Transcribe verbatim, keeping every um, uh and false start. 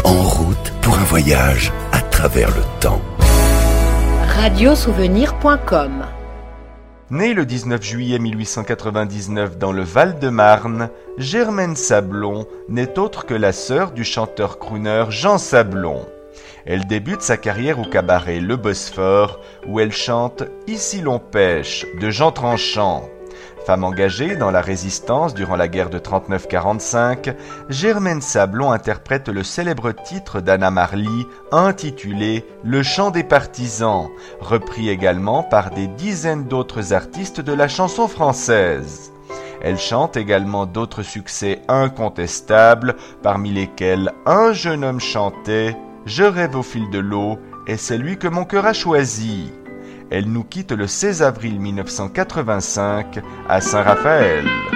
En route pour un voyage à travers le temps. radiosouvenir point com. Née le dix-neuf juillet mille huit cent quatre-vingt-dix-neuf dans le Val-de-Marne, Germaine Sablon n'est autre que la sœur du chanteur-crooner Jean Sablon. Elle débute sa carrière au cabaret Le Bosphore, où elle chante « Ici l'on pêche » de Jean Tranchant. Femme engagée dans la résistance durant la guerre de trente-neuf quarante-cinq, Germaine Sablon interprète le célèbre titre d'Anna Marly intitulé « Le chant des partisans », repris également par des dizaines d'autres artistes de la chanson française. Elle chante également d'autres succès incontestables, parmi lesquels « Un jeune homme chantait »,« Je rêve au fil de l'eau » et « C'est lui que mon cœur a choisi ». Elle nous quitte le seize avril mille neuf cent quatre-vingt-cinq à Saint-Raphaël.